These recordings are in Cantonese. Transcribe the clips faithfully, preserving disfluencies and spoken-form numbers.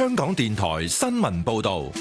香港電台新聞報道。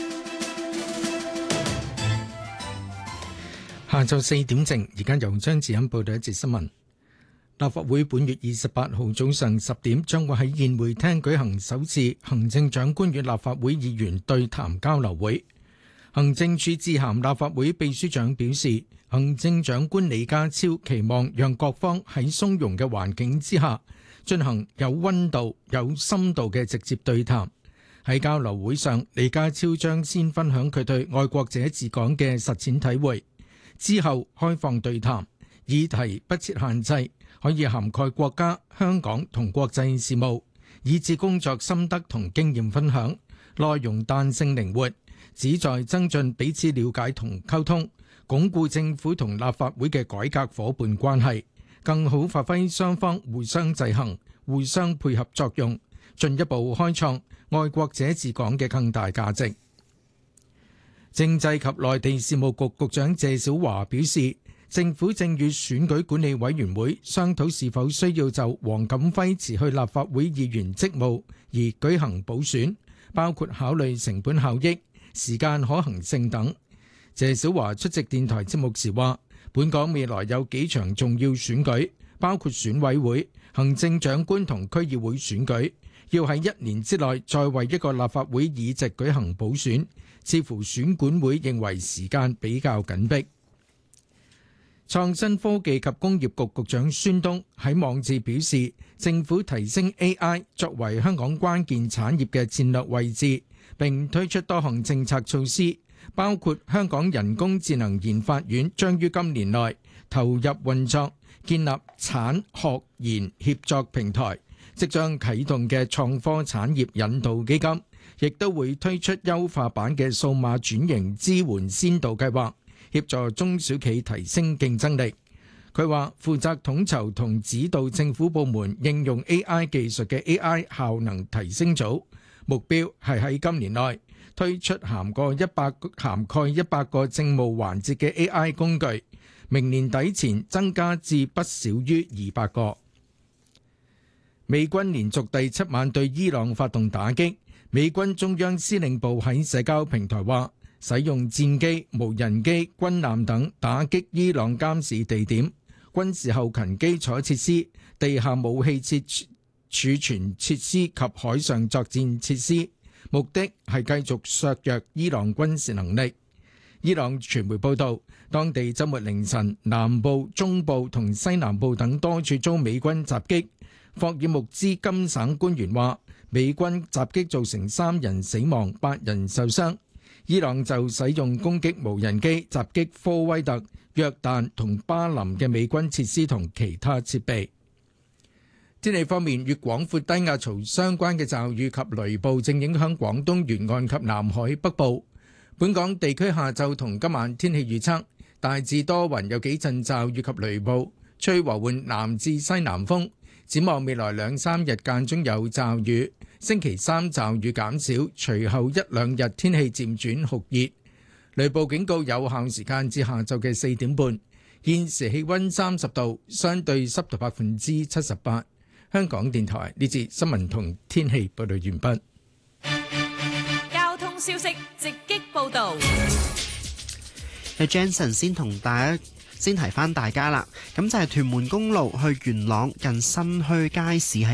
下晝四點正，而家由張智欣報道一節新聞。立法會本月二十八號早上十點將會喺宴會廳舉行首次行政長官與立法會議員對談交流會。行政署致函立法會秘書長表示，行政長官李家超期望讓各方喺鬆容嘅環境之下進行有溫度、有深度嘅直接對談。喺交流會上，李家超將先分享佢對愛國者治港嘅實踐體會。之後開放對談，議題不設限制，可以涵蓋國家、香港同國際事務，以至工作心得同經驗分享，內容彈性靈活，旨在增進彼此了解同溝通，鞏固政府同立法會嘅改革夥伴關係，更好發揮雙方互相制衡、互相配合作用，進一步開創愛國者治港嘅更大價值。政制及內地事務局局長謝小華表示，政府正與選舉管理委員會商討是否需要就黃錦輝辭去立法會議員職務而舉行補選，包括考慮成本效益、時間可行性等。謝小華出席電台節目時話，本港未來有幾場重要選舉，包括選委會、行政長官同區議會選舉，要喺一年之內再為一個立法會議席舉行補選，似乎選管會認為時間比較緊迫。創新科技及工業局局長孫東喺網誌表示，政府提升 A I 作為香港關鍵產業嘅戰略位置，並推出多項政策措施，包括香港人工智能研發院將於今年內投入運作，建立產學研協作平台，即將啟動嘅創科產業引導基金，亦都會推出優化版嘅數碼轉型支援先導計劃，協助中小企提升競爭力。佢話負責統籌同指導政府部門應用 A I 技術嘅 A I 效能提升組，目標係喺今年內推出涵蓋一百涵蓋一百個政務環節嘅 A I 工具，明年底前增加至不少於二百個。美軍連續第七晚對伊朗發動打擊，美軍中央司令部喺社交平台話，使用戰機、無人機、軍艦等打擊伊朗監視地點、軍事後勤基礎設施、地下武器設儲存設施及海上作戰設施，目的係繼續削弱伊朗軍事能力。伊朗傳媒報道，當地週末凌晨南部、中部同西南部等多處遭美軍襲擊。霍爾木茲金省官員話，美軍襲擊造成三人死亡、八人受傷。伊朗就使用攻擊無人機襲擊科威特、約旦同巴林嘅美軍設施同其他設備。天氣方面，與廣闊低壓槽相關嘅驟雨及雷暴正影響廣東沿岸及南海北部。本港地區下晝同今晚天氣預測，大致多雲，有幾陣驟雨及雷暴，吹和緩南至西南風。展望未來兩三日間中有驟雨，星期三驟雨減少，隨後一兩日天氣漸轉酷熱。雷暴警告有效時間至下晝嘅四點半。現時氣溫三十度，相對濕度百分之七十八。香港電台呢節新聞同天氣報道完畢。 交通消息直擊報道。 有 Jansen 先同大家。先提翻大家啦，咁就係屯門公路去元朗近新墟街市係